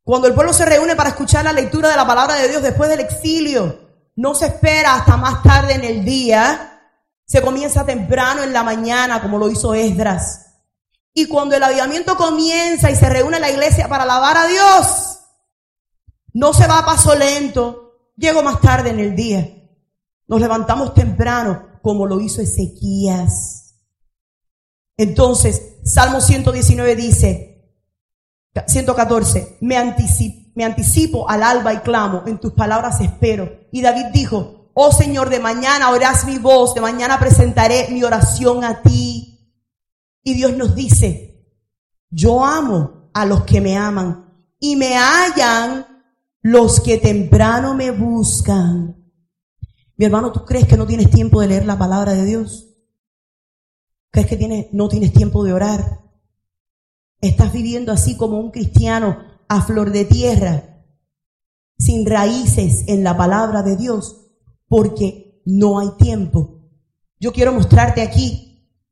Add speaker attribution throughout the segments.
Speaker 1: Cuando el pueblo se reúne para escuchar la lectura de la palabra de Dios después del exilio, no se espera hasta más tarde en el día. Se comienza temprano en la mañana, como lo hizo Esdras. Y cuando el avivamiento comienza y se reúne la iglesia para alabar a Dios, no se va a paso lento. Llego más tarde en el día. Nos levantamos temprano, como lo hizo Ezequías. Entonces, Salmo 119 dice, 114, me anticipo al alba y clamo, en tus palabras espero. Y David dijo, oh Señor, de mañana oirás mi voz, de mañana presentaré mi oración a ti. Y Dios nos dice, yo amo a los que me aman y me hallan los que temprano me buscan. Mi hermano, ¿tú crees que no tienes tiempo de leer la palabra de Dios? ¿Crees que no tienes tiempo de orar? Estás viviendo así como un cristiano a flor de tierra, sin raíces en la palabra de Dios, porque no hay tiempo. Yo quiero mostrarte aquí,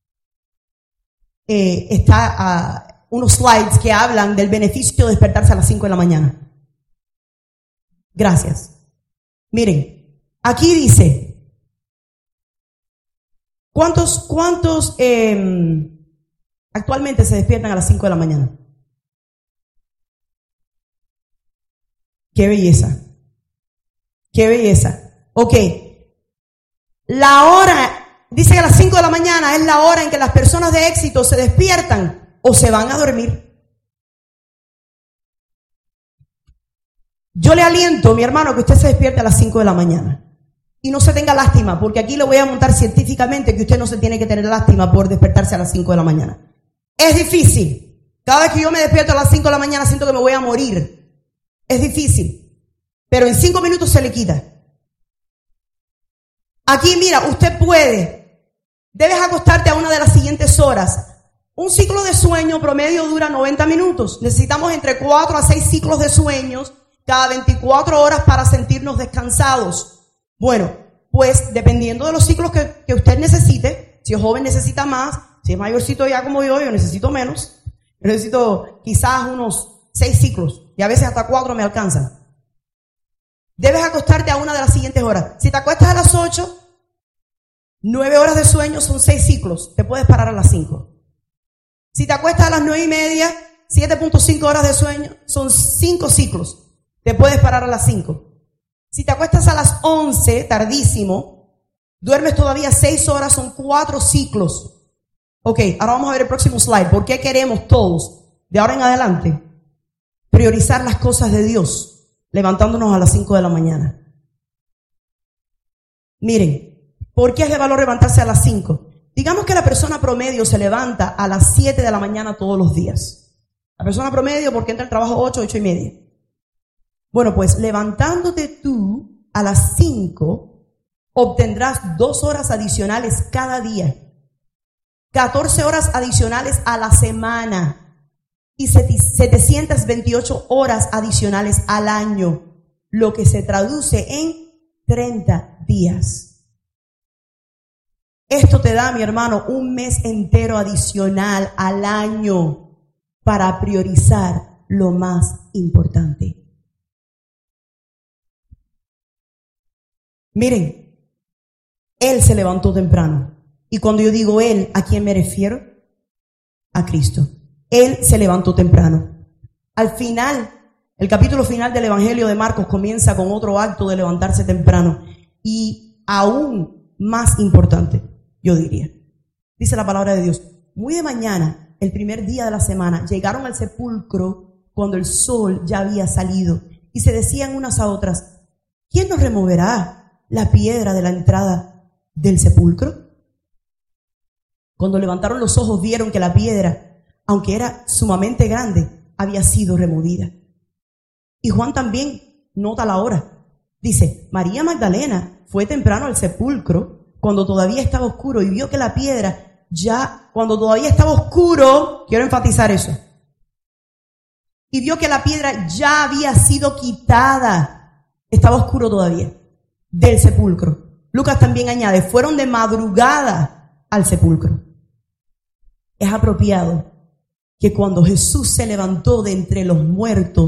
Speaker 1: unos slides que hablan del beneficio de despertarse a las 5 de la mañana. Gracias. Miren, aquí dice, ¿cuántos actualmente se despiertan a las 5 de la mañana? ¡Qué belleza! ¡Qué belleza! Ok. La hora, dice que a las 5 de la mañana es la hora en que las personas de éxito se despiertan o se van a dormir. Yo le aliento, mi hermano, que usted se despierte a las 5 de la mañana. Y no se tenga lástima, porque aquí le voy a montar científicamente que usted no se tiene que tener lástima por despertarse a las 5 de la mañana. Es difícil. Cada vez que yo me despierto a las 5 de la mañana siento que me voy a morir. Es difícil. Pero en 5 minutos se le quita. Aquí, mira, usted puede. Debes acostarte a una de las siguientes horas. Un ciclo de sueño promedio dura 90 minutos. Necesitamos entre 4 a 6 ciclos de sueños cada 24 horas para sentirnos descansados. Bueno, pues dependiendo de los ciclos que usted necesite, si es joven necesita más, si es mayorcito ya como yo necesito menos. Yo necesito quizás unos 6 ciclos y a veces hasta 4 me alcanzan. Debes acostarte a una de las siguientes horas. Si te acuestas a las 8, 9 horas de sueño son 6 ciclos. Te puedes parar a las 5. Si te acuestas a las 9:30, 7.5 horas de sueño son 5 ciclos. Te puedes parar a las 5. Si te acuestas a las 11, tardísimo, duermes todavía 6 horas, son 4 ciclos. Ok, ahora vamos a ver el próximo slide. ¿Por qué queremos todos, de ahora en adelante, priorizar las cosas de Dios, levantándonos a las 5 de la mañana? Miren, ¿por qué es de valor levantarse a las 5? Digamos que la persona promedio se levanta a las 7 de la mañana todos los días. La persona promedio, porque entra al trabajo 8, 8:30. Bueno, pues levantándote tú a las 5, obtendrás 2 horas adicionales cada día, 14 horas adicionales a la semana y 728 horas adicionales al año, lo que se traduce en 30 días. Esto te da, mi hermano, un mes entero adicional al año para priorizar lo más importante. Miren, Él se levantó temprano. Y cuando yo digo Él, ¿a quién me refiero? A Cristo. Él se levantó temprano. Al final, el capítulo final del Evangelio de Marcos comienza con otro acto de levantarse temprano. Y aún más importante, yo diría. Dice la palabra de Dios, muy de mañana, el primer día de la semana, llegaron al sepulcro cuando el sol ya había salido. Y se decían unas a otras, ¿quién nos removerá la piedra de la entrada del sepulcro? Cuando levantaron los ojos vieron que la piedra, aunque era sumamente grande, había sido removida. Y Juan también nota la hora. Dice, María Magdalena fue temprano al sepulcro cuando todavía estaba oscuro y vio que la piedra cuando todavía estaba oscuro, quiero enfatizar eso, y vio que la piedra ya había sido quitada, estaba oscuro todavía, del sepulcro. Lucas también añade, fueron de madrugada al sepulcro. Es apropiado que cuando Jesús se levantó de entre los muertos,